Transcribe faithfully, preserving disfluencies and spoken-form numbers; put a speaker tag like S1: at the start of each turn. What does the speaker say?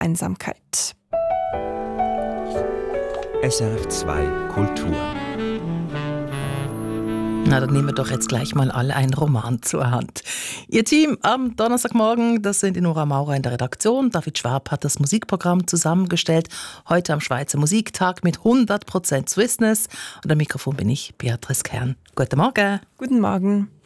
S1: Einsamkeit.
S2: S R F zwei Kultur.
S3: Na, dann nehmen wir doch jetzt gleich mal alle einen Roman zur Hand. Ihr Team am Donnerstagmorgen, das sind die Nora Maurer in der Redaktion. David Schwab hat das Musikprogramm zusammengestellt. Heute am Schweizer Musiktag mit hundert Prozent Swissness. Und am Mikrofon bin ich, Beatrice Kern. Guten Morgen.
S1: Guten Morgen.